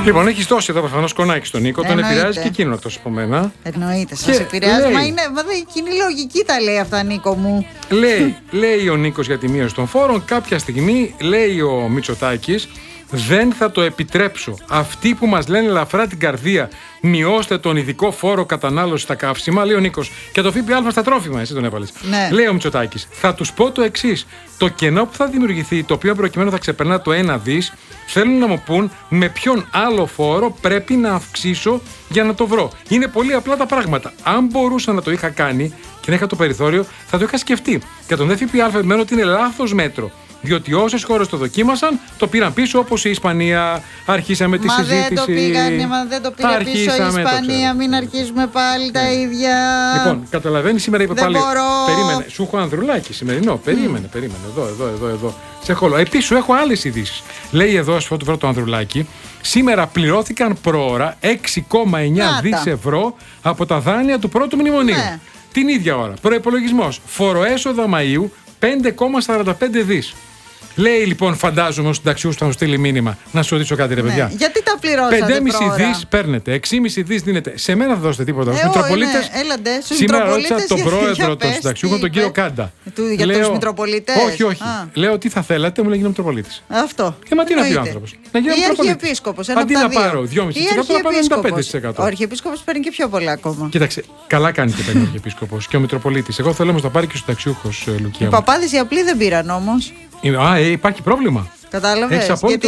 Λοιπόν, έχει δώσει εδώ προφανώ κονάκι στον Νίκο, τον επηρεάζει και εκείνο εκτός από μένα. Εννοείται, σας επηρεάζει. Μα εκείνη η λογική τα λέει αυτά, Νίκο μου. Λέει ο Νίκος για τη μείωση των φόρων. Κάποια στιγμή λέει ο Μητσοτάκης, δεν θα το επιτρέψω. Αυτοί που μας λένε ελαφρά την καρδία, μειώστε τον ειδικό φόρο κατανάλωση στα καύσιμα, λέει ο Νίκος, και το ΦΠΑ στα τρόφιμα, εσύ τον έβαλες. Ναι. Λέει ο Μητσοτάκης, θα τους πω το εξής. Το κενό που θα δημιουργηθεί, το οποίο προκειμένου θα ξεπερνά το 1 δις, θέλουν να μου πούν με ποιον άλλο φόρο πρέπει να αυξήσω για να το βρω. Είναι πολύ απλά τα πράγματα. Αν μπορούσα να το είχα κάνει και να είχα το περιθώριο, θα το είχα σκεφτεί. Για τον ΦΠΑ επιμένω ότι είναι λάθος μέτρο. Διότι όσες χώρες το δοκίμασαν, το πήραν πίσω, όπως η Ισπανία. Αρχίσαμε τη συζήτηση. Δεν το πήγαν πίσω η Ισπανία. Μην αρχίσουμε πάλι τα ίδια. Λοιπόν, καταλαβαίνεις, σήμερα είπε πάλι. Περίμενε, σου έχω Ανδρουλάκη σημερινό. Περίμενε. Εδώ. Σε χολό. Επίσης, σου έχω άλλες ειδήσεις. Λέει εδώ, ας φωτοβρω το Ανδρουλάκη, σήμερα πληρώθηκαν προώρα 6,9 δις ευρώ από τα δάνεια του πρώτου μνημονίου. Ναι. Την ίδια ώρα. Προϋπολογισμός. Φοροέσοδα Μαΐου 5,45 δις. Λέει λοιπόν, φαντάζομαι ο συνταξιούχος θα μου στείλει μήνυμα. Να σου ρωτήσω κάτι, ρε παιδιά. Γιατί τα πληρώσατε 5,5 δις παίρνετε, 6,5 δεις δίνετε. Σε μένα θα δώσετε τίποτα. Στους Μητροπολίτες. Σήμερα ρώτησα τον πρόεδρο των συνταξιούχων, τον κύριο Κάντα. Για τους Μητροπολίτες. Όχι. Λέω τι θα θέλατε, μου λέει γίνω Μητροπολίτης. Αυτό. Και μα τι να πει ο άνθρωπος. Να γίνω Μητροπολίτης. Αντί να πάρω 2,5% να πάρω 95%. Ο Αρχιεπίσκοπος παίρνει και πιο πολλά ακόμα. Κοίταξε, καλά κάνει και παίρνει ο Αρχιεπίσκοπος και ο Μητροπολίτης. Εγώ θέλω όμως να πάρει και ο συνταξιούχος, Λουκία. Οι παπάδες οι απλοί δεν πήραν όμως. Υπάρχει πρόβλημα. Κατάλαβες. Γιατί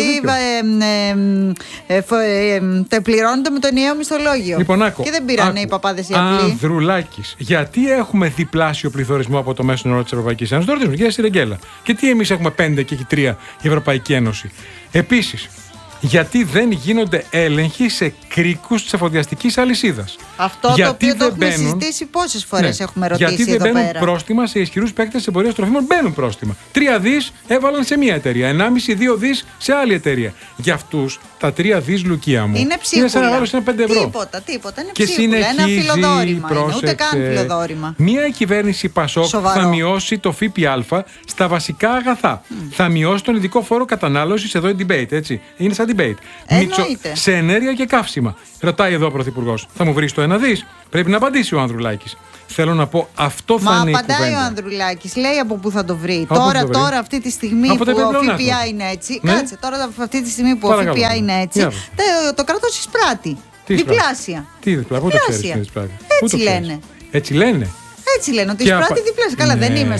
πληρώνονται με το ενιαίο μισθολόγιο. Λοιπόν, και δεν πήραν οι παπάδες οι απλοί. Ανδρουλάκης, γιατί έχουμε διπλάσιο πληθωρισμό από το μέσο όρο της Ευρωπαϊκής Ένωσης? Το ρωτήσουμε, κυρία Σιρεγγέλα. Και τι εμείς έχουμε 5 και έχει 3 η Ευρωπαϊκή Ένωση? Επίσης, γιατί δεν γίνονται έλεγχοι σε κρίκους της εφοδιαστικής αλυσίδας? Αυτό το οποίο το έχουμε συζητήσει πόσες φορές έχουμε ρωτήσει εδώ πέρα. Γιατί δεν μπαίνουν πρόστιμα σε ισχυρούς παίκτες της εμπορίας τροφίμων? Μπαίνουν πρόστιμα. 3 δις έβαλαν σε μία εταιρεία, 1,5-2 δις σε άλλη εταιρεία. Για αυτούς τα 3 δις, Λουκία μου, είναι ψίχουλα. Είναι σαν να βάλω ένα 5 ευρώ. Τίποτα. Είναι ψίχουλα. Ένα φιλοδόρημα. Ούτε καν φιλοδόρημα. Μία κυβέρνηση Πασόκ θα μειώσει το ΦΠΑ στα βασικά αγαθά. Θα μειώσει τον ειδικό φόρο κατανάλωσης. Εδώ είναι debate, έτσι. Είναι σαν debate. Σε ενέργεια και καύσιμα. Ρωτάει εδώ ο Πρωθυπουργός. Θα μου βρει το 1 δις? Πρέπει να απαντήσει ο Ανδρουλάκης. Θέλω να πω, αυτό θα είναι η κουβέντα. Μα απαντάει ο Ανδρουλάκης, λέει από πού θα το βρει. Τώρα αυτή τη στιγμή που ο ΦΠΑ είναι έτσι. Ναι. Κάτσε, τώρα αυτή τη στιγμή που ο ΦΠΑ είναι έτσι, το κράτος εισπράττει. Διπλάσια. Τι διπλάσια? Πού το ξέρεις? Έτσι λένε. Έτσι λένε. Έτσι λένε, ότι εισπράττει διπλάσια. Καλά, δεν είμαι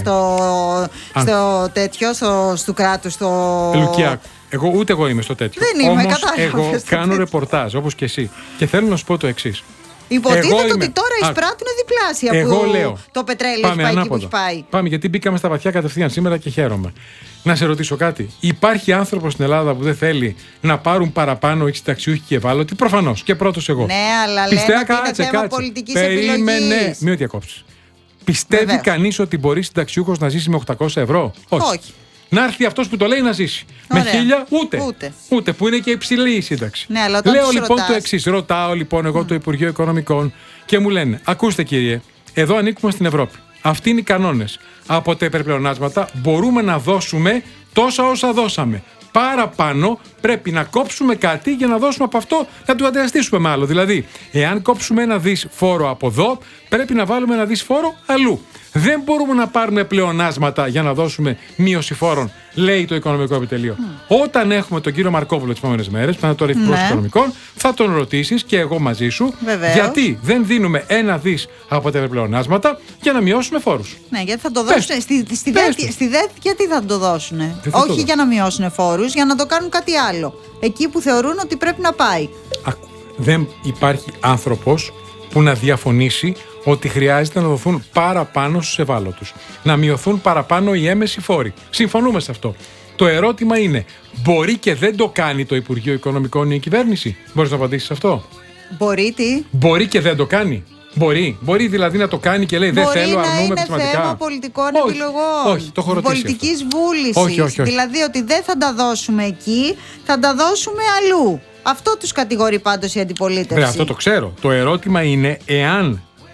στο τέτοιο, του κράτους, Λουκιάκου. Ούτε εγώ είμαι στο τέτοιο. Δεν είμαι, όμως εγώ κάνω ρεπορτάζ όπως και εσύ. Και θέλω να σου πω το εξής. Υποτίθεται ότι τώρα εισπράττουν διπλάσια που το πετρέλαιο έχει πάει εκεί που έχει πάει. Πάμε, γιατί μπήκαμε στα βαθιά κατευθείαν σήμερα και χαίρομαι. Να σε ρωτήσω κάτι. Υπάρχει άνθρωπος στην Ελλάδα που δεν θέλει να πάρουν παραπάνω οι συνταξιούχοι και ευάλωτοι? Προφανώς. Και πρώτος εγώ. Ναι, αλλά λένε ότι είναι θέμα πολιτικής επιλογής. Μην διακόψεις. Πιστεύει κανείς ότι μπορεί συνταξιούχος να ζήσει με 800 ευρώ? Όχι. Να έρθει αυτός που το λέει να ζήσει. Ωραία. Με 1.000 ούτε. Που είναι και υψηλή η σύνταξη. Ναι, αλλά λέω λοιπόν το εξής. Ρωτάω λοιπόν εγώ το Υπουργείο Οικονομικών και μου λένε, ακούστε κύριε, εδώ ανήκουμε στην Ευρώπη. Αυτοί είναι οι κανόνες. Από τα υπερπλεονάσματα μπορούμε να δώσουμε τόσα όσα δώσαμε. Παραπάνω πρέπει να κόψουμε κάτι για να δώσουμε από αυτό, να του αντιστήσουμε με άλλο. Δηλαδή, εάν κόψουμε 1 δις φόρο από εδώ, πρέπει να βάλουμε 1 δις φόρο αλλού. Δεν μπορούμε να πάρουμε πλεονάσματα για να δώσουμε μείωση φόρων, λέει το Οικονομικό Επιτελείο. Όταν έχουμε τον κύριο Μαρκόπουλο τις επόμενες μέρες, που θα είναι τώρα Υπουργός Οικονομικών, θα τον ρωτήσεις και εγώ μαζί σου, γιατί δεν δίνουμε 1 δις από τα πλεονάσματα για να μειώσουμε φόρους. Ναι, γιατί θα το δώσουν. Στη ΔΕΘ, γιατί θα το δώσουν? Όχι για να μειώσουν φόρους, για να το κάνουν κάτι άλλο. Εκεί που θεωρούν ότι πρέπει να πάει. Δεν υπάρχει άνθρωπος που να διαφωνήσει ότι χρειάζεται να δοθούν παραπάνω στους ευάλωτους. Να μειωθούν παραπάνω οι έμμεσοι φόροι. Συμφωνούμε σε αυτό. Το ερώτημα είναι, μπορεί και δεν το κάνει το Υπουργείο Οικονομικών ή η κυβέρνηση? Μπορείς να απαντήσεις σε αυτό? Μπορεί και δεν το κάνει. Μπορεί δηλαδή να το κάνει και λέει δεν θέλω, αρνούμε prisματικά. Μπορεί να είναι θέμα πολιτικών επιλογών. Όχι, το έχω ρωτήσει. Πολιτικής βούλησης. Όχι. Δηλαδή ότι δεν θα τα δώσουμε εκεί, θα τα δώσουμε αλλού. Αυτό τους κατηγορεί πάντως η αντιπολίτευση. Αυτό το ξέρω. Το ερώτημα είναι εάν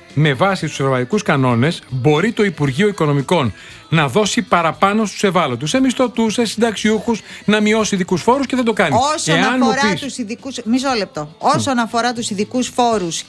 με βάση τους ευρωπαϊκούς κανόνες, μπορεί το Υπουργείο Οικονομικών να δώσει παραπάνω στους ευάλωτους, σε μισθωτούς, σε συνταξιούχους, να μειώσει ειδικούς φόρους και δεν το κάνει. Όσον αφορά τους ειδικούς. Μισό λεπτό. Όσον αφορά τους ειδικούς φόρους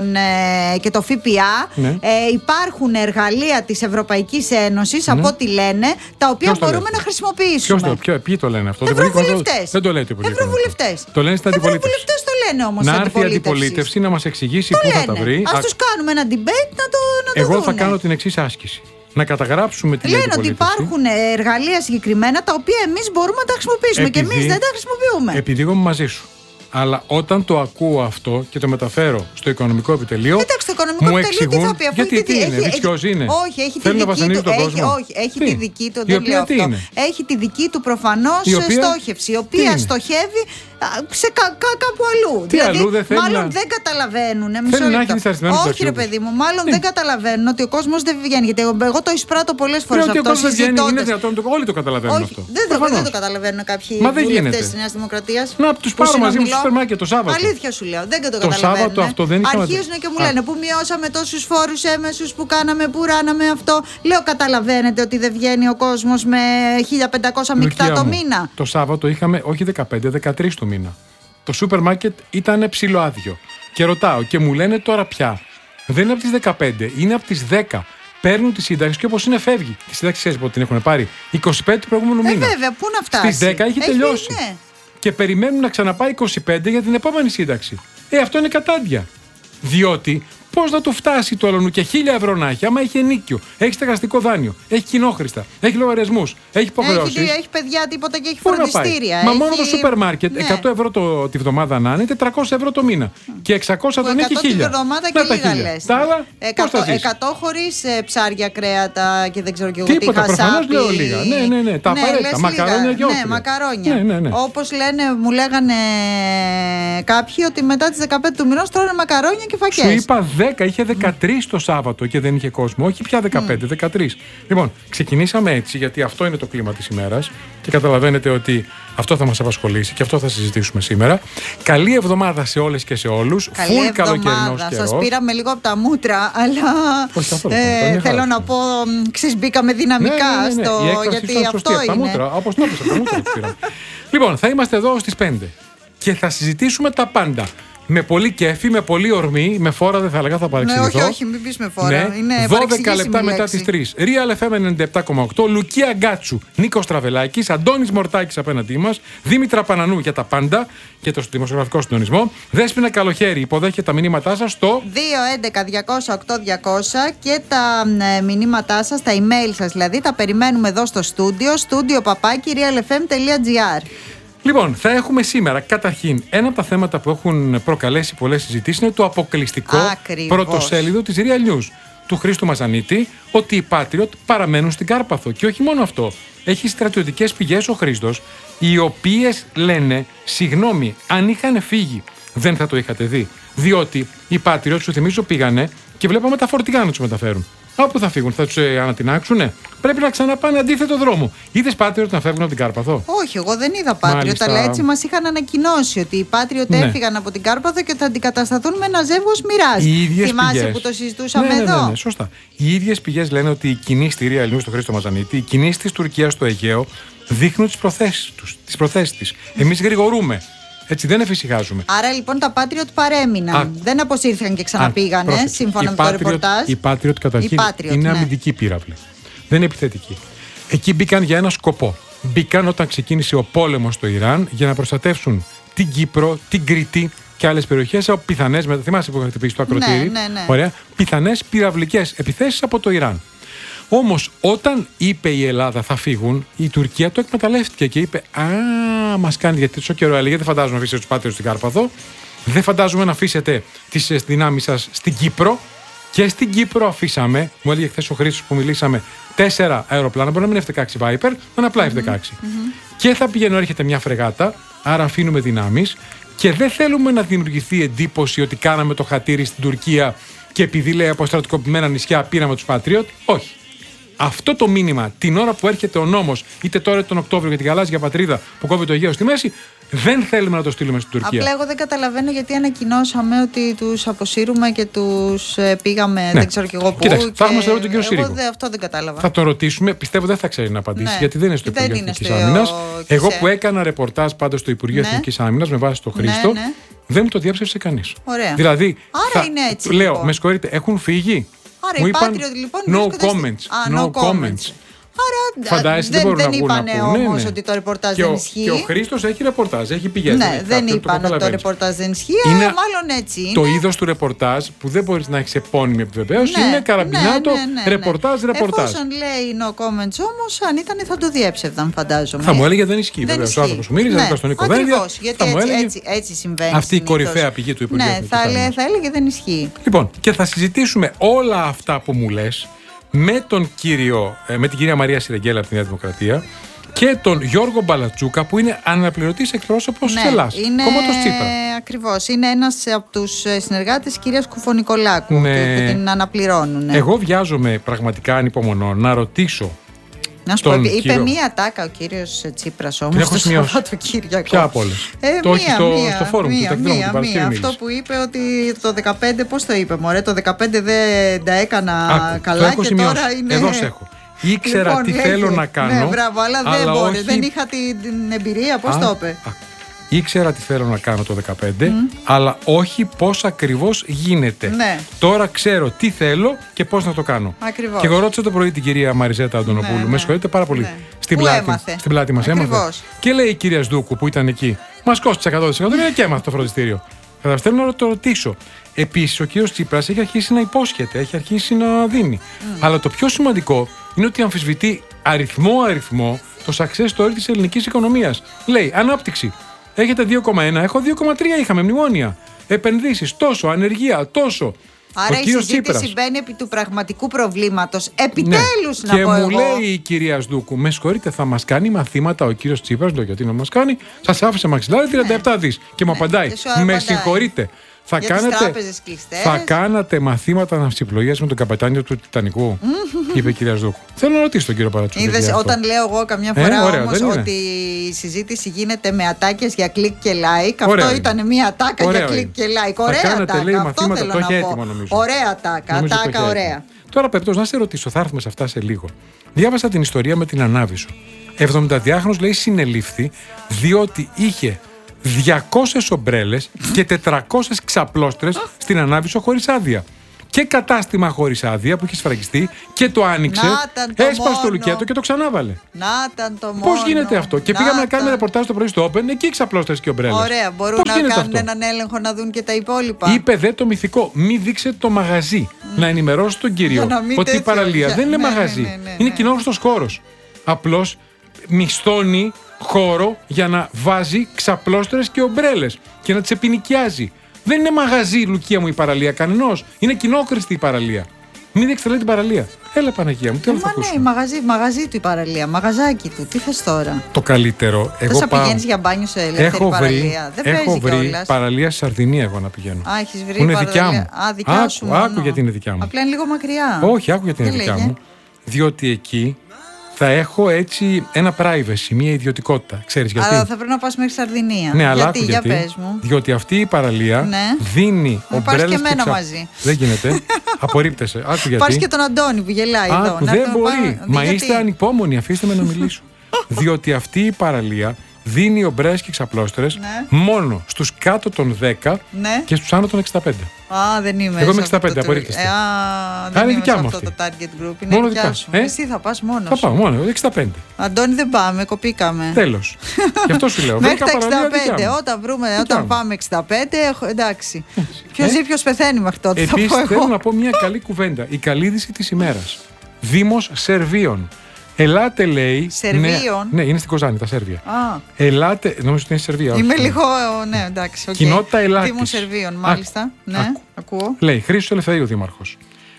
και το ΦΠΑ, υπάρχουν εργαλεία της Ευρωπαϊκής Ένωσης, από ό,τι λένε, τα οποία μπορούμε να χρησιμοποιήσουμε. Ποιοι το λένε αυτό? Ευρωβουλευτές. Δεν το λέει το Υπουργείο. Ευρωβουλευτές. Το λένε στην αντιπολίτευση. Ευρωβουλευτές το λένε όμως. Να έρθει η αντιπολίτευση να μας εξηγήσει πού θα τα βρει. Ας τους κάνουμε ένα debate να το Εγώ δούνε. θα κάνω την εξής άσκηση. Να καταγράψουμε την Λένε αντιπολίτευση. ότι υπάρχουν εργαλεία συγκεκριμένα τα οποία εμείς μπορούμε να τα χρησιμοποιήσουμε και εμείς δεν τα χρησιμοποιούμε. Επειδή εγώ είμαι μαζί σου. Αλλά όταν το ακούω αυτό και το μεταφέρω στο οικονομικό επιτελείο. Εντάξει, το οικονομικό επιτελείο τι θα πει, αφού γιατί τι είναι, βιτσιός είναι. Όχι, έχει τη δική του. Έχει τη δική του. Δεν λέω αυτό. Έχει τη δική του προφανώς στόχευση, η οποία στοχεύει σε κάπου αλλού. Τι αλλού δεν θέλει. Μάλλον δεν καταλαβαίνουν. Όχι, ρε παιδί μου, μάλλον δεν καταλαβαίνουν ότι ο κόσμος δεν βγαίνει. Γιατί εγώ το εισπράττω πολλές φορές αυτό. Ότι ο κόσμος βγαίνει, είναι δυνατόν, όλοι το καταλαβαίνουν αυτό. Δεν το καταλαβαίνουν κάποιοι βουλευτές της Νέας Δημοκρατίας. Να τους πάρω μαζί μου στο σούπερ μάρκετ το Σάββατο. Αλήθεια σου λέω, δεν το καταλαβαίνουν. Το Σάββατο αυτό δεν είχαμε. Αρχίζουν και μου λένε που μειώσαμε τόσους φόρους έμεσους, που κάναμε, που ράναμε αυτό. Λέω, καταλαβαίνετε ότι δεν βγαίνει ο κόσμος με 1.500 μεικτά το μήνα. Το Σάββατο είχαμε όχι 15, 13 το μήνα. Το σούπερ μάρκετ ήταν ψιλοάδιο. Και ρωτάω και μου λένε τώρα πια. Δεν είναι από τις 15, είναι από τις 10. Παίρνουν τη σύνταξη και όπως είναι φεύγει. Τη σύνταξη ξέρεις πότε την έχουν πάρει. 25 του προηγούμενου μήνα. Βέβαια, πού να φτάσει. Στις 10 έχει τελειώσει. Ναι. Και περιμένουν να ξαναπάει 25 για την επόμενη σύνταξη. Αυτό είναι κατάντια. Διότι πώς να του φτάσει το άλλον και 1.000 ευρώ να έχει, άμα έχει ενίκιο, έχει στεγαστικό δάνειο, έχει κοινόχρηστα, έχει λογαριασμούς, έχει υποχρεώσεις. Έχει παιδιά τίποτα και έχει φροντιστήρια. Μα μόνο το σούπερ μάρκετ, 100 ευρώ τη βδομάδα να είναι, 400 ευρώ το μήνα. Και 600 δεν έχει 1.000. Τη βδομάδα και λίγα λες. Τα άλλα, 100 χωρίς ψάρια, κρέατα και δεν ξέρω και εγώ τι. Τίποτα, προφανώς λέω λίγα. Ναι, τα απαραίτητα. Μακαρόνια και όφιλα. Ναι, μακαρόνια. Όπως μου λέγανε κάποιοι ότι μετά τις 15 του μηνός τρώνε μακαρόνια και φακές. Σου είπα 10, είχε 13 το Σάββατο και δεν είχε κόσμο. Όχι πια 15, 13. Λοιπόν, ξεκινήσαμε έτσι γιατί αυτό είναι το κλίμα της ημέρας και καταλαβαίνετε ότι αυτό θα μας απασχολήσει και αυτό θα συζητήσουμε σήμερα. Καλή εβδομάδα σε όλες και σε όλους. Φουλ καλοκαιρινός καιρός. Σας πήραμε λίγο από τα μούτρα, αλλά θέλω να πω, μπήκαμε δυναμικά γιατί αυτό είναι. Όπως το έπαιξα, τα μούτρα πήραμε. Λοιπόν, θα είμαστε εδώ στις 5 και θα συζητήσουμε τα πάντα. Με πολύ κέφι, με πολύ ορμή, με φόρα δεν θα έλεγα, θα παρεξηγηθώ. Ναι, όχι, μην πεις με φόρα. Ναι. Είναι 12 λεπτά μετά τις 3. Real FM 97,8, Λουκία Γκάτσου, Νίκος Τραβελάκης, Αντώνης Μορτάκης απέναντί μας, Δήμητρα Πανανού για τα πάντα και το δημοσιογραφικό συντονισμό. Δέσποινα Καλοχέρη, υποδέχεται τα μηνύματά σας στο 211-200-8200 και τα μηνύματά σας, τα email σας δηλαδή, τα περιμένουμε εδώ στο στούντιο, studio@realfm.gr. Λοιπόν, θα έχουμε σήμερα καταρχήν ένα από τα θέματα που έχουν προκαλέσει πολλές συζητήσεις είναι το αποκλειστικό πρωτοσέλιδο της Real News του Χρήστου Μαζανίτη ότι οι Patriot παραμένουν στην Κάρπαθο. Και όχι μόνο αυτό. Έχει στρατιωτικές πηγές ο Χρήστος, οι οποίες λένε, συγγνώμη, αν είχαν φύγει δεν θα το είχατε δει. Διότι οι Patriot, σου θυμίζω, πήγανε και βλέπαμε τα φορτηγά να τους μεταφέρουν. Όπου θα φύγουν, θα τους ανατινάξουνε. Πρέπει να ξαναπάνε αντίθετο δρόμο. Είδες Patriot να φεύγουν από την Κάρπαθο? Όχι, εγώ δεν είδα Patriot, αλλά έτσι μας είχαν ανακοινώσει ότι οι Patriot έφυγαν από την Κάρπαθο και θα αντικατασταθούν με ένα ζεύγος Μοιράζ. Θυμάσαι πηγές που το συζητούσαμε εδώ? Ναι, σωστά. Οι ίδιες πηγές λένε ότι οι κινήσεις στη Real News στο Χρήστο Μαζανίτη, οι κινήσεις της Τουρκίας στο Αιγαίο δείχνουν τις προθέσεις της. Εμείς γρηγορούμε. Έτσι δεν εφησυχάζουμε. Άρα λοιπόν τα Patriot παρέμειναν. Δεν αποσύρθηκαν και ξαναπήγανε, σύμφωνα με το ρεπορτάζ. Οι Patriot καταρχήν είναι αμυντική πύραυλη. Δεν είναι επιθετική. Εκεί μπήκαν για ένα σκοπό. Μπήκαν όταν ξεκίνησε ο πόλεμος στο Ιράν για να προστατεύσουν την Κύπρο, την Κρήτη και άλλες περιοχές από πιθανές. Θυμάσαι που είχα χτυπήσει το ακροτήρι. Ναι. Ωραία. Πιθανές πυραυλικές επιθέσεις από το Ιράν. Όμως όταν είπε η Ελλάδα θα φύγουν, η Τουρκία το εκμεταλλεύτηκε και είπε μας κάνει γιατί τόσο καιρό έλεγε δεν φαντάζομαι να αφήσετε τους Patriot στην Κάρπαθο, δεν φαντάζομαι να αφήσετε τις δυνάμεις σας στην Κύπρο και στην Κύπρο αφήσαμε, μου έλεγε χθες ο Χρήστος που μιλήσαμε, 4 αεροπλάνα, μπορεί να μην είναι F-16 Viper, να είναι απλά F-16. Και θα πηγαίνω, έρχεται μια φρεγάτα, άρα αφήνουμε δυνάμεις και δεν θέλουμε να δημιουργηθεί εντύπωση ότι κάναμε το χατήρι στην Τουρκία και επειδή λέει από στρατικοποιημένα νησιά πήραμε τους Patriot. Όχι. Αυτό το μήνυμα την ώρα που έρχεται ο νόμος, είτε τώρα τον Οκτώβριο για την γαλάζια πατρίδα που κόβει το Αιγαίο στη μέση, Δεν θέλουμε να το στείλουμε στην Τουρκία. Απλά εγώ δεν καταλαβαίνω γιατί ανακοινώσαμε ότι τους αποσύρουμε και τους πήγαμε, δεν ξέρω κι εγώ πού. Κοίταξε, θα έχουμε στο τον κύριο Σύριγκο. Αυτό δεν κατάλαβα. Θα τον ρωτήσουμε, πιστεύω δεν θα ξέρει να απαντήσει, γιατί δεν είναι στο Υπουργείο Εθνικής Άμυνας. Εγώ που έκανα ρεπορτάζ πάντως στο Υπουργείο Εθνικής Άμυνας με βάση το Χρήστο, δεν μου το διέψευσε κανείς. Δηλαδή, άρα είναι έτσι. Λέω, με συγχωρείτε, έχουν φύγει. Άρα οι Patriot λοιπόν no comments. Άρα φαντάζεσαι δεν είπανε όμως ότι το ρεπορτάζ δεν ισχύει. Και ο Χρήστος έχει ρεπορτάζ, έχει πηγές. Ναι, δεν είπαν ότι το ρεπορτάζ δεν ισχύει, αλλά μάλλον έτσι είναι. Το είδος του ρεπορτάζ που δεν μπορείς να έχεις επώνυμη επιβεβαίωση είναι καραμπινάτο ρεπορτάζ. Εφόσον λέει no comments όμως, αν ήταν θα το διέψευδαν, φαντάζομαι. Θα μου έλεγε δεν ισχύει. Βέβαια, ο άνθρωπος που μίλησε, ήταν στον Νικοδένδια. Ακριβώς, γιατί έτσι συμβαίνει. Αυτή η κορυφαία πηγή του Υπουργείου. Ναι, θα έλεγε δεν ισχύει. Λοιπόν, και θα συζητήσουμε όλα αυτά που μου λες με την κυρία Μαρία Σιρεγγέλα από τη Νέα Δημοκρατία και τον Γιώργο Μπαλατσούκα που είναι αναπληρωτής εκπρόσωπος της Ελλάς. Κόμματος Τσίπρα. Ακριβώς. Είναι ένας από τους συνεργάτες της κυρίας Κουφωνικολάκου που την αναπληρώνουν. Εγώ βιάζομαι πραγματικά ανυπομονώ να ρωτήσω. Να σου πω, είπε μία τάκα ο κύριος Τσίπρας όμως το Σαββατοκύριακο. Ποια από όλες? Το όχι στο φόρουμ του μία. Αυτό που είπε ότι το 2015, πώς το είπε μωρέ, το 2015 δεν τα έκανα καλά και τώρα είναι... Εδώ σε έχω. Ήξερα τι θέλω να κάνω. Ναι, μπράβο, αλλά δεν μπορεί. Δεν είχα την εμπειρία, πώς το είπε. Ήξερα τι θέλω να κάνω το 2015, αλλά όχι πώς ακριβώς γίνεται. Ναι. Τώρα ξέρω τι θέλω και πώς να το κάνω. Ακριβώς. Και εγώ ρώτησα το πρωί την κυρία Μαριζέτα Αντωνοπούλου. Με συγχωρείτε πάρα πολύ. Στην πλάτη μας έμαθε. Και λέει η κυρία Σδούκου που ήταν εκεί, μας κόστησε 100% και έμαθε το φροντιστήριο. Θέλω να το ρωτήσω. Επίσης, ο κύριος Τσίπρας έχει αρχίσει να υπόσχεται, έχει αρχίσει να δίνει. Αλλά το πιο σημαντικό είναι ότι αμφισβητεί αριθμό το success story της ελληνικής οικονομίας. Λέει ανάπτυξη. Έχετε 2,1, έχω 2,3, είχαμε μνημόνια. Επενδύσεις, τόσο, ανεργία, τόσο. Άρα η συζήτηση μπαίνει επί του πραγματικού προβλήματος. Επιτέλους να πω εγώ. Και μου λέει η κυρία Σδούκου, με συγχωρείτε, θα μας κάνει μαθήματα ο κύριος Τσίπρας, λέω γιατί να μας κάνει, σας άφησε μαξιλάρι 37 δις. Και μου απαντάει, με συγχωρείτε. Θα κάνατε μαθήματα ναυσιπλοείας με τον καπετάνιο του Τιτανικού, είπε η κυρία Σδούκου. Θέλω να ρωτήσω τον κύριο Παρατσούκη. Είδες, όταν λέω εγώ καμιά φορά όμως ότι η συζήτηση γίνεται με ατάκες για κλικ και like, αυτό ήταν μια ατάκα για κλικ και like. Ωραία ατάκα, αυτό θέλω να πω. Ωραία ατάκα, ωραία. Τώρα περιπτώσει να σε ρωτήσω, θα έρθουμε σε αυτά σε λίγο. Διάβασα την ιστορία με την Ανάβησο. 72χρονος λέει συνελήφθη διότι είχε 200 ομπρέλες και 400 ξαπλώστρες στην Ανάβησο χωρίς άδεια. Και κατάστημα χωρίς άδεια που είχε σφραγιστεί και το άνοιξε, έσπασε το λουκέτο και το ξανάβαλε. Πώς γίνεται αυτό? Και πήγαμε να κάνουμε ρεπορτάζ το πρωί στο Open, εκεί ξαπλώστρες και ομπρέλες. Ωραία, μπορούν να κάνουν έναν έλεγχο να δουν και τα υπόλοιπα. Είπε δε το μυθικό, μη δείξε το μαγαζί. Να ενημερώσει τον κύριο ότι η παραλία δεν είναι μαγαζί. Είναι κοινόχρηστος χώρος. Απλώς μισθώνει χώρο για να βάζει ξαπλώστρες και ομπρέλες και να τις επινοικιάζει. Δεν είναι μαγαζί, Λουκία μου, η παραλία κανενός. Είναι κοινόχρηστη η παραλία. Μην διεξελέει την παραλία. Έλα, Παναγία μου, τι άλλο θα ακούσουμε. Μαγαζί του η παραλία, μαγαζάκι του. Τι θες τώρα? Το καλύτερο. Θες να πηγαίνεις για μπάνιο σε ελεύθερη παραλία? Έχω βρει παραλία στη Σαρδινία εγώ να πηγαίνω. Α, έχεις βρει είναι δικιά μου. Δικιά σου. Άκου γιατί είναι δικιά μου. Απλά είναι λίγο μακριά. Όχι, άκου γιατί είναι δικιά μου. Διότι εκεί θα έχω έτσι ένα privacy, μια ιδιωτικότητα. Ξέρεις γιατί? Αλλά θα πρέπει να πας μέχρι Σαρδινία. Ναι, αλλά γιατί, πες μου. Διότι αυτή η παραλία δίνει ομπρέλες και εμένα μαζί. Δεν γίνεται. Απορρίπτεσαι. Άκου γιατί. Πάρεις και τον Αντώνη που γελάει εδώ. Δεν μπορεί. Μα είστε ανυπόμονοι, αφήστε με να μιλήσω. Διότι αυτή η παραλία δίνει ομπρέλες και ξαπλώστρες μόνο στους κάτω των 10 και στους άνω των 65. Δεν είμαι. Εγώ είμαι 65, απορρίπτεστε. Δεν είμαι σε αυτό το target group. Είναι δικιά σου. Εσύ θα πας μόνος. Θα πάω μόνο, 65. Αντώνη δεν πάμε, κοπήκαμε. Τέλος. Γι' αυτό σου λέω. Μέχρι τα 65. Όταν πάμε 65, εντάξει. Ποιος ζει, ποιος πεθαίνει μέχρι τότε. Επίσης θέλω να πω μια καλή κουβέντα. Η καλή είδηση της ημέρας. Δήμος Σερβίων. Ελάτε, λέει. Σερβίων. Ναι, είναι στην Κοζάνη, τα Σέρβια. Ελάτε. Νομίζω ότι είναι Σερβία. Είμαι λίγο. Ναι, εντάξει. Okay. Κοινότητα Ελλάδας. Δήμου Σερβίων, μάλιστα. Ναι, ακούω. Λέει Χρήστος Ελευθερίου Δήμαρχος.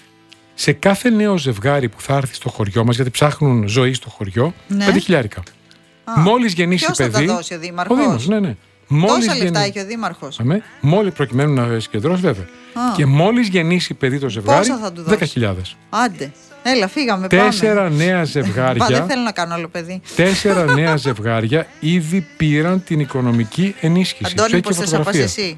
Σε κάθε νέο ζευγάρι που θα έρθει στο χωριό μας, γιατί ψάχνουν ζωή στο χωριό, 5.000. Μόλις γεννήσει παιδί. Ποιος θα τα δώσει ο Δήμαρχος? Ο Δήμος, ναι. Τόσα λεφτά έχει ο Δήμαρχος. Μόλις προκειμένου να συγκεντρώσει, βέβαια. Και μόλις γεννήσει παιδί το ζευγάρι, 10.000. Άντε. Έλα, φύγαμε. 4 νέα ζευγάρια. Δεν θέλω να κάνω άλλο παιδί. 4 νέα ζευγάρια ήδη πήραν την οικονομική ενίσχυση. Αντώνη, πώς θες να πας εσύ?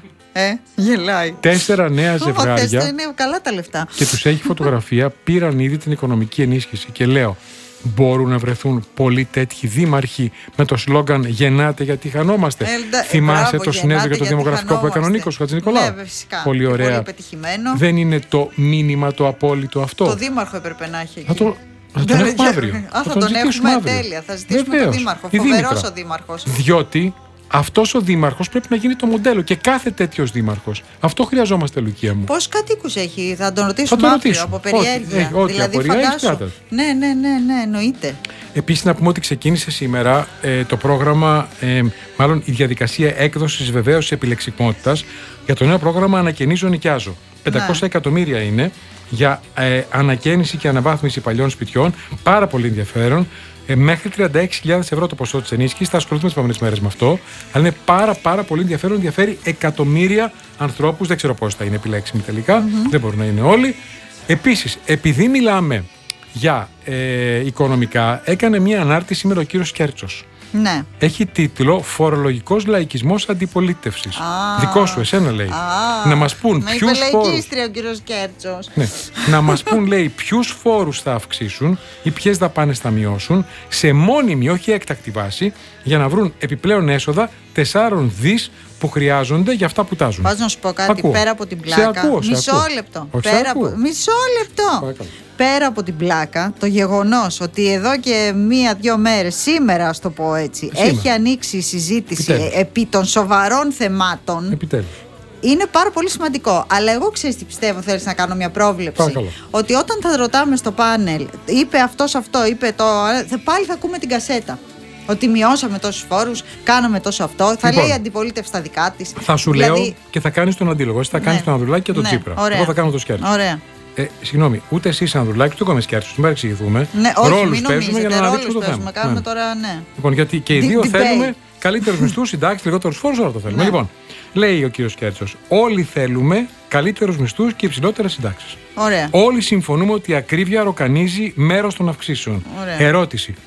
Γελάει. 4 νέα ζευγάρια. Είναι καλά τα λεφτά. Και τους έχει φωτογραφία, πήραν ήδη την οικονομική ενίσχυση. Και λέω, μπορούν να βρεθούν πολλοί τέτοιοι δήμαρχοι με το σλόγγαν «Γεννάτε γιατί χανόμαστε». Θυμάσαι το συνέδριο για το δημογραφικό που έκανε ο Νίκος Χατζηνικολάου? Ναι, φυσικά. Πολύ ωραία. Πολύ πετυχημένο. Δεν είναι το μήνυμα το απόλυτο αυτό? Το δήμαρχο έπρεπε να έχει. Θα τον έχουμε αύριο. Θα τον έχουμε, τέλεια. Θα ζητήσουμε τον δήμαρχο. Φοβερός ο δήμαρχος. Διότι αυτός ο δήμαρχος πρέπει να γίνει το μοντέλο και κάθε τέτοιος δήμαρχος. Αυτό χρειαζόμαστε, Λουκία μου. Πόσους κατοίκους έχει? Θα τον ρωτήσουμε αύριο από περιέργεια. Δηλαδή, φαντάσου. Ναι, εννοείται. Επίσης, να πούμε ότι ξεκίνησε σήμερα το πρόγραμμα, μάλλον η διαδικασία έκδοσης βεβαίωσης επιλεξιμότητας για το νέο πρόγραμμα Ανακαινίζω Νοικιάζω. 500 εκατομμύρια είναι για ανακαίνιση και αναβάθμιση παλιών σπιτιών. Πάρα πολύ ενδιαφέρον. Μέχρι 36.000 ευρώ το ποσό της ενίσχυσης. Θα ασχοληθούμε τις επόμενες μέρες με αυτό. Αλλά είναι πάρα πολύ ενδιαφέρον. Ενδιαφέρει εκατομμύρια ανθρώπους. Δεν ξέρω πώς θα είναι επιλέξιμοι τελικά. Δεν μπορούν να είναι όλοι. Επίσης, επειδή μιλάμε για οικονομικά, έκανε μια ανάρτηση σήμερα ο κύριος Κέρτσος. Ναι. Έχει τίτλο «Φορολογικός λαϊκισμός αντιπολίτευσης». Δικό σου, εσένα λέει. Να μας πούν ποιους φόρους. Ο κύριος Κέρτσος. Ναι. Να μας πούν, λέει, ποιους φόρους θα αυξήσουν ή ποιες δαπάνες θα μειώσουν σε μόνιμη, όχι έκτακτη βάση, για να βρουν επιπλέον έσοδα 4 δις που χρειάζονται για αυτά που τάζουν. Πας να σου πω κάτι, πέρα από την πλάκα. Μισό λεπτό. Μισό λεπτό. Πέρα από την πλάκα, το γεγονός ότι εδώ και 1-2 μέρες, σήμερα ας το πω έτσι, έχει ανοίξει η συζήτηση επί των σοβαρών θεμάτων. Επιτέλους. Είναι πάρα πολύ σημαντικό. Αλλά εγώ ξέρεις τι πιστεύω, θέλεις να κάνω μια πρόβλεψη? Παρακαλώ. Ότι όταν θα ρωτάμε στο πάνελ, είπε αυτός αυτό, είπε το. Πάλι θα ακούμε την κασέτα. Ότι μειώσαμε τόσους φόρους, κάναμε τόσο αυτό. Θα λέει η αντιπολίτευση στα δικά της. Θα σου λέω και θα κάνεις τον αντίλογο. Εσύ θα κάνεις τον Ανδρουλάκη και τον Τσίπρα. Ωραία. Εγώ θα κάνω το Σκέρτσο. Ωραία. Συγγνώμη, ούτε εσύ Ανδρουλάκη, ούτε εγώ με Σκέρτσο. Μην παρεξηγηθούμε. Ναι, όχι, ρόλους παίζουμε για να αναδείξουμε το θέμα. Κάνουμε τώρα, ναι. Λοιπόν, γιατί και οι δύο θέλουμε καλύτερους μισθούς, συντάξεις, λιγότερους φόρους, όλα το θέλουμε. Λοιπόν, λέει ο κύριος Κέρτσος, όλοι θέλουμε καλύτερους μισθούς και υψηλότερες συντάξεις. Ωραία. Όλοι συμφωνούμε ότι η ακρίβεια ροκανίζει μέρος των αυξήσεων. Ωραία. Ερώτηση.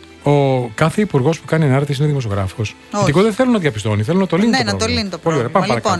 Ο κάθε υπουργός που κάνει ανάρτηση είναι δημοσιογράφος? Γιατί εγώ δεν θέλω να διαπιστώνει, θέλω να το λύνει. Ναι, το να το λύνει το πρόβλημα. Πάμε λοιπόν,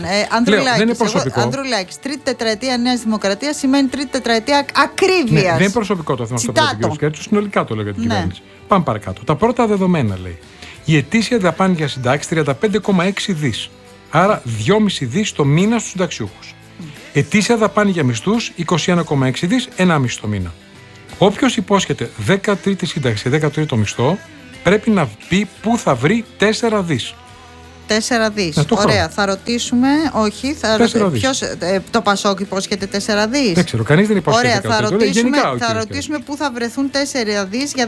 Ανδρουλάκης, τρίτη τετραετία Νέας Δημοκρατίας σημαίνει τρίτη τετραετία ακρίβειας. Ναι, δεν είναι προσωπικό το θέμα αυτό που είπε ο κ. συνολικά το λέω για την κυβέρνηση. Πάμε παρακάτω. Τα πρώτα δεδομένα λέει. Η ετήσια δαπάνη για συντάξεις 35,6 δις. Άρα 2,5 δις το μήνα στους συνταξιούχους. Ετήσια δαπάνη για μισθούς 21,6 δις, 1,5 το μήνα. Όποιος υπόσχεται 13η σύνταξη, 13ο μισθό, πρέπει να πει πού θα βρει 4 δις. 4 δις. Ωραία, θα ρωτήσουμε. Όχι, θα ρωτήσουμε. Το Πασόκ υπόσχεται 4 δις. Δεν ξέρω, κανείς δεν υπόσχεται. Ωραία, θα ρωτήσουμε πού θα βρεθούν 4 δις για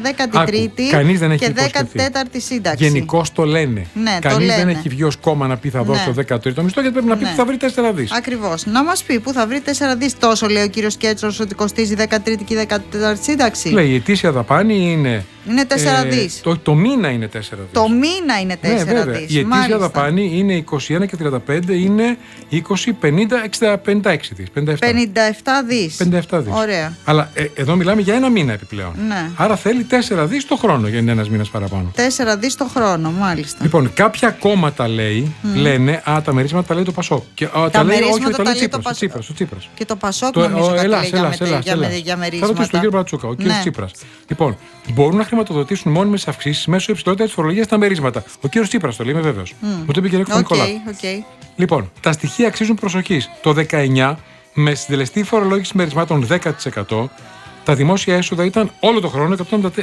13η και 14η σύνταξη. Γενικώς το λένε. Ναι, κανείς δεν έχει βγει ως κόμμα να πει θα δώσει το 13ο μισθό, γιατί πρέπει να πει που θα βρει 4 δις. Ακριβώς. Να μας πει πού θα βρει 4 δις. Τόσο λέει ο κύριος Κέρτσος ότι κοστίζει 13η και 14η σύνταξη. Λέει η ετήσια δαπάνη είναι. Είναι 4 δις. Το μήνα είναι 4 δις. Το μήνα είναι 4 δις. Η ετήσια δαπάνη είναι 21 και 35, είναι 20, 50, 56 δις. 57 δις. 57 δις. Ωραία. Αλλά εδώ μιλάμε για ένα μήνα επιπλέον. Ναι. Άρα θέλει 4 δις το χρόνο για ένας μήνας παραπάνω. 4 δις το χρόνο, μάλιστα. Λοιπόν, κάποια κόμματα λένε, τα μερίσματα τα λέει το Πασόκ. Τα μερίσματα τα λέει το Τσίπρας. Και το Πασόκ νομίζω κάτι λέει για μερίσματα. Θα ρωτήσω τον κύριο Πατσούκα, ο κύριος Τσίπρας. Λοιπόν, μπορούν να χρηματοδοτήσουν μόνιμες αυξήσεις μέσω υψηλότερης φορολογίας στα μερίσματα. Ο κύριος Τσίπρας το λέει, είμαι βέβαιος. Μου το είπε και ο Νικολάου. Λοιπόν, τα στοιχεία αξίζουν προσοχής. Το 19, με συντελεστή φορολόγηση μερισμάτων 10%, τα δημόσια έσοδα ήταν όλο το χρόνο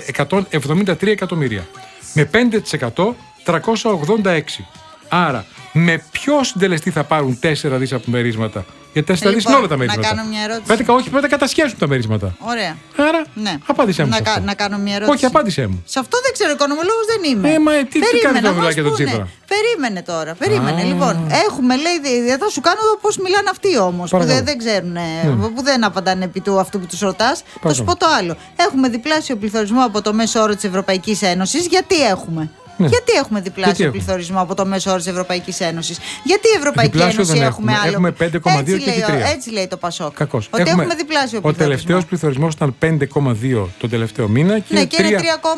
173 εκατομμύρια. Με 5% 386. Άρα, με ποιο συντελεστή θα πάρουν 4 δις από μερίσματα? Για 4 δις είναι όλα τα μερίσματα. Να κάνω μια ερώτηση. Όχι, πρέπει να κατασχέσουν τα μερίσματα. Ωραία. Άρα, απάντησέ μου. Να κάνω μια ερώτηση. Όχι, απάντησέ μου. Σε αυτό δεν ξέρω, οικονομολόγος δεν είμαι. Τι κάνει το μιλάκι για τον Τσίπρα? Περίμενε τώρα. Λοιπόν, έχουμε, λέει, θα σου κάνω πώς μιλάνε αυτοί όμως. Που δεν ξέρουν, που δεν απαντάνε επί του αυτού που τους ρωτάς. Θα σου πω το άλλο. Έχουμε διπλάσιο πληθωρισμό από το μέσο όρο της Ευρωπαϊκής Ένωσης. Γιατί έχουμε? Ναι. Γιατί έχουμε διπλάσιο πληθωρισμό από το μέσο όρο της Ευρωπαϊκής Ένωσης? Γιατί η Ευρωπαϊκή Ένωση έχουμε άλλο? Έχουμε 5,2 και εκεί 3. Έτσι λέει το Πασόκ. Κακώς. Ότι έχουμε διπλάσιο πληθωρισμό. Ο τελευταίος πληθωρισμός ήταν 5,2 τον τελευταίο μήνα και, ναι, και είναι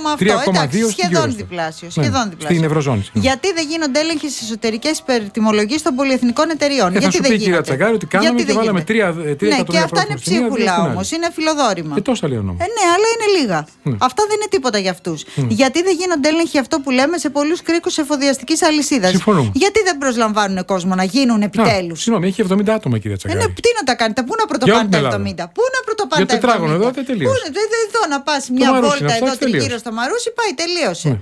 3,2. Σχεδόν διπλάσιο. Στην Ευρωζώνη. Γιατί δεν γίνονται έλεγχοι στις εσωτερικές υπερτιμολογίες των πολυεθνικών εταιριών? Γιατί δεν γίνεται? Θα σου πει, κυρία Τσαγκάρη, ότι κάναμε και βάλαμε 3 εκατομμύρια. Ναι, και αυτά είναι ψίχουλα όμως. Είναι φιλοδόρημα. Τόσα λέει ο νόμος. Ναι, αλλά είναι λίγα. Αυτά δεν είναι τίποτα για αυτούς. Γιατί δεν γίνονται έλεγχοι, αυτό που λέμε, σε πολλούς κρίκους εφοδιαστικής αλυσίδας? Γιατί δεν προσλαμβάνουν κόσμο να γίνουν επιτέλους? Συγγνώμη, έχει 70 άτομα, κυρία Τσαγκάρη. Τι να τα κάνετε, πού να πρωτοπάνε τα 70? Πού να πρωτοπάνε τα 70? Για τετράγωνο εδώ δεν τελείωσε. Εδώ να πας μια βόλτα εδώ τριγύρω στο Μαρούσι, πάει, τελείωσε.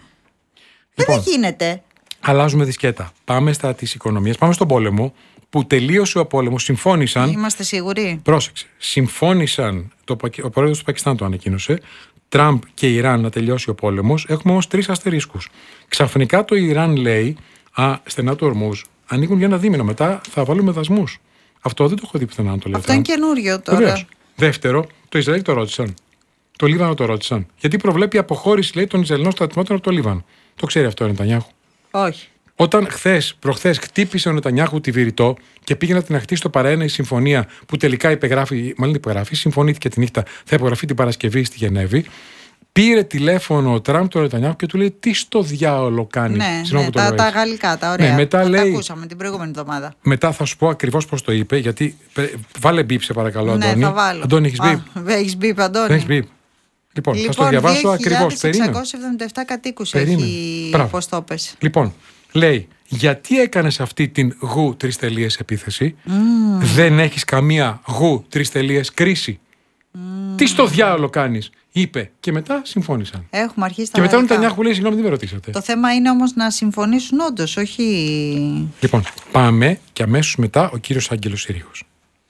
Δεν γίνεται. Αλλάζουμε δισκέτα. Πάμε στα της οικονομίας. Πάμε στον πόλεμο που τελείωσε ο πόλεμος. Συμφώνησαν. Είμαστε σίγουροι? Πρόσεξε. Συμφώνησαν. Ο πρόεδρος του Πακιστάν το ανακοίνωσε. Τραμπ και Ιράν να τελειώσει ο πόλεμος. Έχουμε όμως 3 αστερίσκους. Ξαφνικά το Ιράν λέει: στενά του Ορμούζ ανοίγουν για ένα δίμηνο. Μετά θα βάλουμε δασμούς. Αυτό δεν το έχω δει πουθενά να το λέει. Αυτό είναι καινούριο τώρα. Βεβαίως. Δεύτερο, το Ισραήλ το ρώτησαν. Το Λίβανο το ρώτησαν. Γιατί προβλέπει αποχώρηση, λέει, των Ισραηλινών στρατευμάτων από το Λίβανο. Το ξέρει αυτό ο Νετανιάχου? Όχι. Όταν προχθές χτύπησε ο Νετανιάχου τη Βηρητό και πήγε να την αχτίσει στο παραένα η συμφωνία που τελικά υπεγράφει, συμφωνήθηκε τη νύχτα, θα υπογραφεί την Παρασκευή στη Γενέβη. Πήρε τηλέφωνο ο Τραμπ τον Νετανιάχου και του λέει: τι στο διάολο κάνει? Ναι, τα γαλλικά, τα ωραία. Ναι, μετά λέει, τα ακούσαμε την προηγούμενη εβδομάδα. Μετά θα σου πω ακριβώς πώς το είπε, γιατί. Βάλε μπίπ, σε παρακαλώ, Αντώνη. Ναι, θα βάλω. Αντώνη, έχεις μπίπ? Έχεις μπίπ, Αντώνη? Έχεις μπίπ. Λοιπόν, θα το διαβάσω ακριβώς. 677 κατοίκους έχει, πώς το πες. Λοιπόν, λέει: γιατί έκανες αυτή την γου 3 επίθεση? Δεν έχεις καμία γου 3 κρίση? Τι στο διάολο κάνεις? Είπε. Και μετά συμφώνησαν. Έχουμε αρχίσει τα και μετά ο γαλλικά. Νετανιάχου λέει: συγγνώμη, δεν με ρωτήσατε. Το θέμα είναι όμως να συμφωνήσουν όντως, όχι. Λοιπόν, πάμε και αμέσως μετά ο κύριος Άγγελος Συρίγος.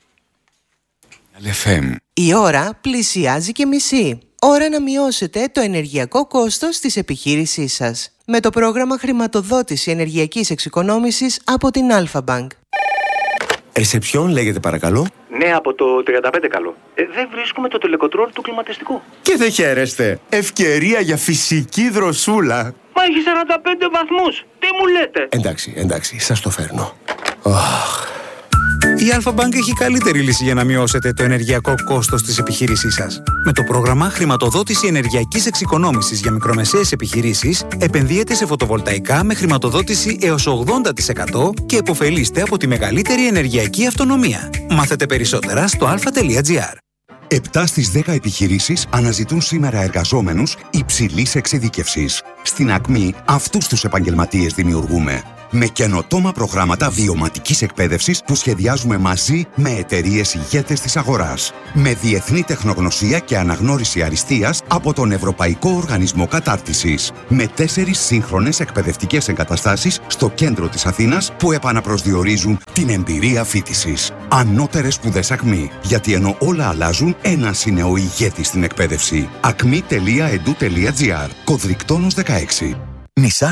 Η ώρα πλησιάζει και μισή. Ώρα να μειώσετε το ενεργειακό κόστος της επιχείρησής σας. Με το πρόγραμμα χρηματοδότηση ενεργειακής εξοικονόμησης από την Alpha Bank. Ρεσεψιόν λέγεται παρακαλώ. Ναι, από το 35 καλό. Δεν βρίσκουμε το τελεκοτρόλ του κλιματιστικού. Και δεν χαίρεστε. Ευκαιρία για φυσική δροσούλα. Μα έχει 45 βαθμούς. Τι μου λέτε? Εντάξει, σας το φέρνω. Η Alpha Bank έχει καλύτερη λύση για να μειώσετε το ενεργειακό κόστος της επιχείρησής σας. Με το πρόγραμμα χρηματοδότηση ενεργειακής εξοικονόμησης για μικρομεσαίες επιχειρήσεις, επενδύετε σε φωτοβολταϊκά με χρηματοδότηση έως 80% και επωφελείστε από τη μεγαλύτερη ενεργειακή αυτονομία. Μάθετε περισσότερα στο alpha.gr. 7 στις 10 επιχειρήσεις αναζητούν σήμερα εργαζόμενους υψηλής εξειδίκευσης. Στην Ακμή αυτούς τους επαγγελματίες δημιουργούμε. Με καινοτόμα προγράμματα βιωματικής εκπαίδευσης που σχεδιάζουμε μαζί με εταιρείες ηγέτες της αγοράς. Με διεθνή τεχνογνωσία και αναγνώριση αριστείας από τον Ευρωπαϊκό Οργανισμό Κατάρτισης. Με 4 σύγχρονες εκπαιδευτικές εγκαταστάσεις στο κέντρο της Αθήνας που επαναπροσδιορίζουν την εμπειρία φοιτησης. Ανώτερες σπουδές Ακμή. Γιατί ενώ όλα αλλάζουν, ένας είναι ο ηγέτης στην εκπαίδευση. Acmi.edu.gr. Κωδρικτόνος 16. Nissan